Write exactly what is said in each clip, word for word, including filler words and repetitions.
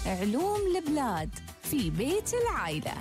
علوم البلاد في بيت العائلة.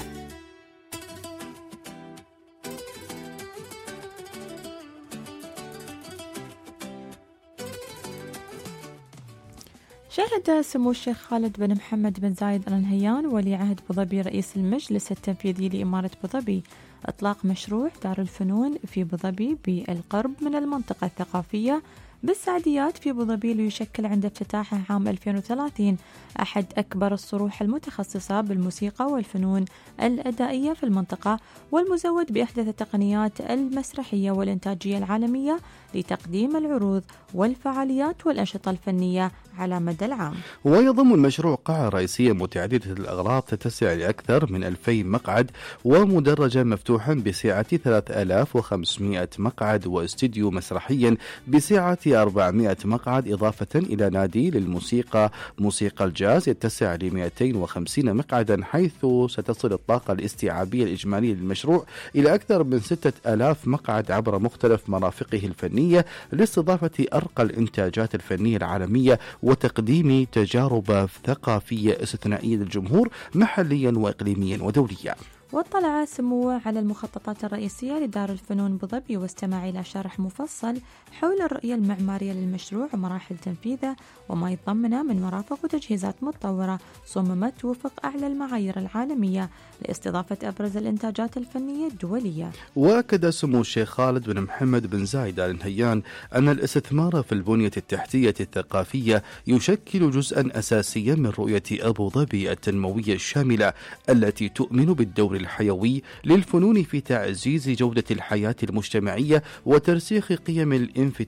شهد سمو الشيخ خالد بن محمد بن زايد آل نهيان ولي عهد أبوظبي رئيس المجلس التنفيذي لإمارة أبوظبي إطلاق مشروع دار الفنون في أبوظبي بالقرب من المنطقة الثقافية بالسعديات في أبوظبي، ليشكل عند افتتاحه عام ألفين وثلاثين أحد أكبر الصروح المتخصصة بالموسيقى والفنون الأدائية في المنطقة، والمزود بأحدث التقنيات المسرحية والإنتاجية العالمية لتقديم العروض والفعاليات والأنشطة الفنية على مدى العام. ويضم المشروع قاعة رئيسية متعددة الأغراض تتسع لأكثر من ألفين مقعد، ومدرجا مفتوحا بسعة ثلاثة آلاف وخمسمائة مقعد، واستديو مسرحيا بسعة أربعمائة مقعد، إضافة إلى نادي للموسيقى موسيقى الجاز يتسع ل مئتين وخمسين مقعدا، حيث ستصل الطاقة الاستيعابية الإجمالية للمشروع إلى أكثر من ستة آلاف مقعد عبر مختلف مرافقه الفنية، لاستضافة أرقى الإنتاجات الفنية العالمية وتقديم تجارب ثقافية استثنائية للجمهور محليا وإقليميا ودوليا. واطلع سموه على المخططات الرئيسية لدار الفنون أبوظبي واستمع إلى شرح مفصل حول الرؤية المعمارية للمشروع ومراحل تنفيذه وما يتضمنه من مرافق وتجهيزات متطورة صممت وفق أعلى المعايير العالمية لاستضافة أبرز الإنتاجات الفنية الدولية. وأكد سمو الشيخ خالد بن محمد بن زايد آل نهيان أن الاستثمار في البنية التحتية الثقافية يشكل جزءا أساسيا من رؤية أبوظبي التنموية الشاملة التي تؤمن بالدور الحيوي للفنون في تعزيز جودة الحياة المجتمعية وترسيخ قيم الانفتاح